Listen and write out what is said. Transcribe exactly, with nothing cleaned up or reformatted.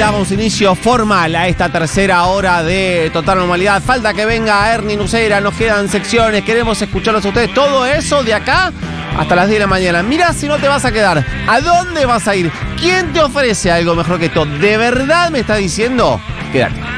damos inicio formal a esta tercera hora de Total Normalidad. Falta que venga Ernie Nucera, nos quedan secciones, queremos escucharlos a ustedes. Todo eso de acá hasta las diez de la mañana. Mirá si no te vas a quedar. ¿A dónde vas a ir? ¿Quién te ofrece algo mejor que esto? ¿De verdad me estás diciendo? Quédate.